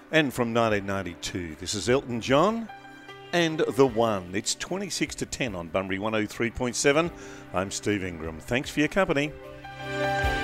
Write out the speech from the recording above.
And from 1992, this is Elton John and The One. It's 26 to 10 on Bunbury 103.7. I'm Steve Ingram. Thanks for your company.